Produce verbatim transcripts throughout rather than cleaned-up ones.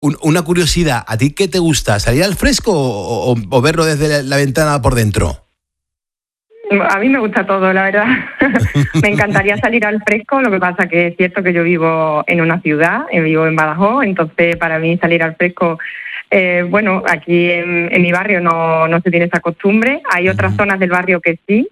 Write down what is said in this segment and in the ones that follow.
Un, una curiosidad, ¿a ti qué te gusta? ¿Salir al fresco o, o, o verlo desde la, la ventana por dentro? A mí me gusta todo, la verdad. Me encantaría salir al fresco, lo que pasa que es cierto que yo vivo en una ciudad, vivo en Badajoz, entonces para mí salir al fresco, eh, bueno, aquí en, en mi barrio no, no se tiene esa costumbre, hay otras zonas del barrio que sí,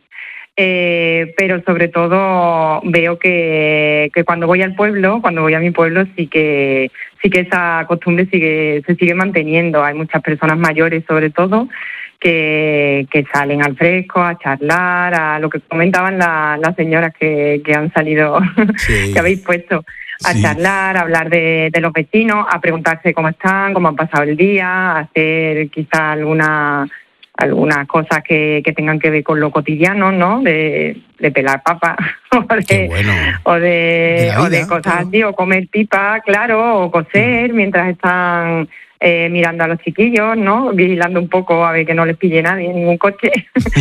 eh, pero sobre todo veo que, que cuando voy al pueblo, cuando voy a mi pueblo sí que sí que esa costumbre sigue se sigue manteniendo. Hay muchas personas mayores sobre todo que, que salen al fresco a charlar, a lo que comentaban la, las señoras que, que han salido, sí. que habéis puesto, a sí. charlar, a hablar de, de los vecinos, a preguntarse cómo están, cómo han pasado el día, a hacer quizá alguna algunas cosas que, que tengan que ver con lo cotidiano, ¿no? De, de pelar papas o de, bueno. o de, de o de cosas claro. así, o comer pipa, claro, o coser mm. mientras están eh, mirando a los chiquillos, ¿no? Vigilando un poco a ver que no les pille nadie en ningún coche.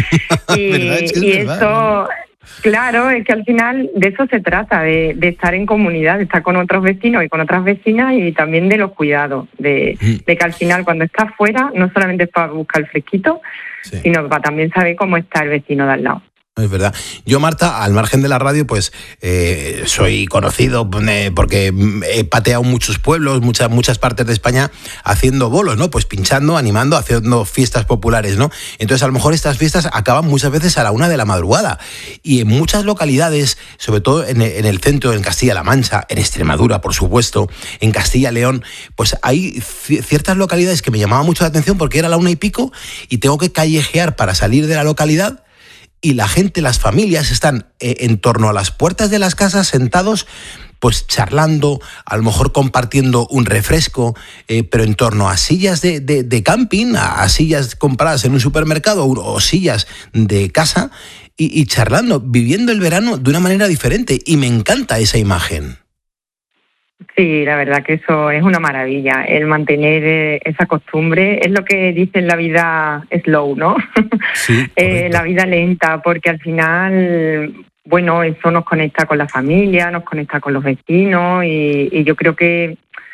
y ¿verdad? Es que es y verdad, eso... ¿no? Claro, es que al final de eso se trata, de, de estar en comunidad, de estar con otros vecinos y con otras vecinas y también de los cuidados, de, mm. de que al final cuando estás fuera no solamente es para buscar el fresquito, sí. sino para también saber cómo está el vecino de al lado. Es verdad. Yo, Marta, al margen de la radio, pues eh, soy conocido eh, porque he pateado muchos pueblos, muchas muchas partes de España haciendo bolos, ¿no? Pues pinchando, animando, haciendo fiestas populares, ¿no? Entonces, a lo mejor estas fiestas acaban muchas veces a la una de la madrugada. Y en muchas localidades, sobre todo en, en el centro, en Castilla-La Mancha, en Extremadura, por supuesto, en Castilla-León, pues hay c- ciertas localidades que me llamaban mucho la atención porque era la una y pico y tengo que callejear para salir de la localidad. Y la gente, las familias están eh, en torno a las puertas de las casas sentados, pues charlando, a lo mejor compartiendo un refresco, eh, pero en torno a sillas de, de, de camping, a, a sillas compradas en un supermercado o, o sillas de casa y, y charlando, viviendo el verano de una manera diferente. Y me encanta esa imagen. Sí, la verdad que eso es una maravilla, el mantener esa costumbre, es lo que dicen la vida slow, ¿no? Sí, eh, la vida lenta, porque al final, bueno, eso nos conecta con la familia, nos conecta con los vecinos y, y yo creo que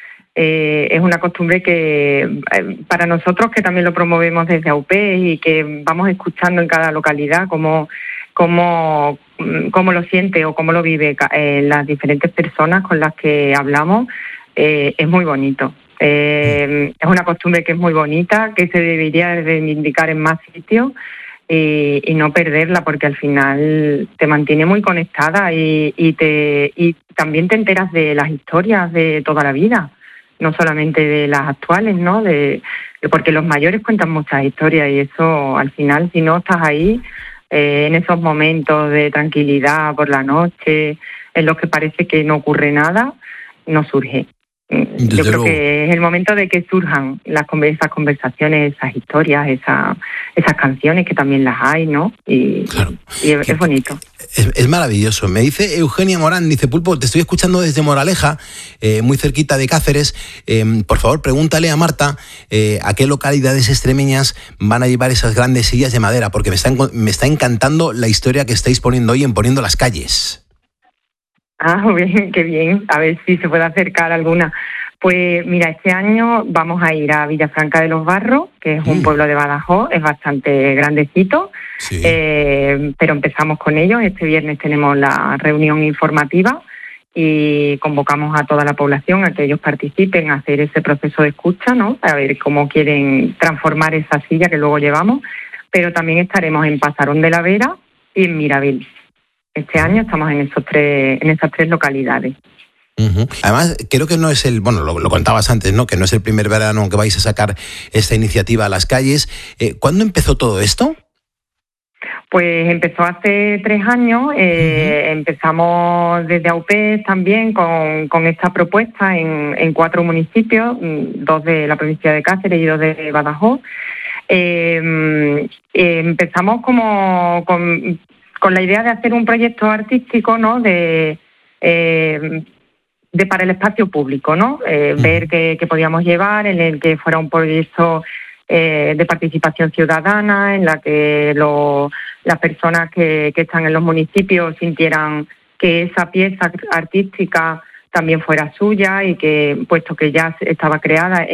eh, es una costumbre que eh, para nosotros que también lo promovemos desde A U P E y que vamos escuchando en cada localidad cómo, cómo, cómo lo siente o cómo lo vive eh, las diferentes personas con las que hablamos, eh, es muy bonito. Eh, es una costumbre que es muy bonita, que se debería reivindicar en más sitios y, y no perderla porque al final te mantiene muy conectada y, y, te, y también te enteras de las historias de toda la vida, no solamente de las actuales, ¿no? De, de porque los mayores cuentan muchas historias y eso al final, si no estás ahí, eh, en esos momentos de tranquilidad por la noche, en los que parece que no ocurre nada, no surge. Desde Yo creo luego. que es el momento de que surjan las esas conversaciones, esas historias, esa, esas canciones que también las hay, ¿no? Y, claro. y es, es bonito. Es, es maravilloso. Me dice Eugenia Morán, dice, Pulpo, te estoy escuchando desde Moraleja, eh, muy cerquita de Cáceres. Eh, por favor, pregúntale a Marta eh, a qué localidades extremeñas van a llevar esas grandes sillas de madera, porque me está, me está encantando la historia que estáis poniendo hoy en Poniendo las Calles. Ah, bien, qué bien. A ver si se puede acercar alguna. Pues mira, este año vamos a ir a Villafranca de los Barros, que es un mm. pueblo de Badajoz, es bastante grandecito, sí. eh, pero empezamos con ellos. Este viernes tenemos la reunión informativa y convocamos a toda la población a que ellos participen, a hacer ese proceso de escucha, ¿no? A ver cómo quieren transformar esa silla que luego llevamos, pero también estaremos en Pasarón de la Vera y en Mirabel. Este año estamos en esos tres, en esas tres localidades. Uh-huh. Además, creo que no es el, bueno, lo, lo contabas antes, ¿no? Que no es el primer verano que vais a sacar esta iniciativa a las calles. Eh, ¿Cuándo empezó todo esto? Pues empezó hace tres años. Eh, uh-huh. Empezamos desde A U P E también con, con esta propuesta en, en cuatro municipios, dos de la provincia de Cáceres y dos de Badajoz. Eh, eh, empezamos como con con la idea de hacer un proyecto artístico, ¿no? De, eh, de para el espacio público, ¿no? Eh, uh-huh. Ver qué, qué podíamos llevar, en el que fuera un proyecto eh, de participación ciudadana, en la que lo, las personas que, que están en los municipios sintieran que esa pieza artística también fuera suya y que, puesto que ya estaba creada